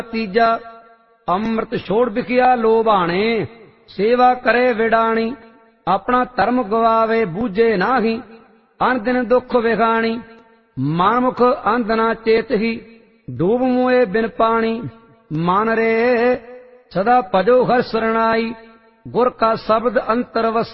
तीजा अमृत छोड़ बिखिया लोभाणे सेवा करे विडाणी अपना धर्म गवावे बूझे नाही अन दिन दुख विखाणी मनमुख अंध ना चेत ही डूब मुए बिन पानी मान रे सदा भजो हर सरनाई गुर का शब्द अंतर वस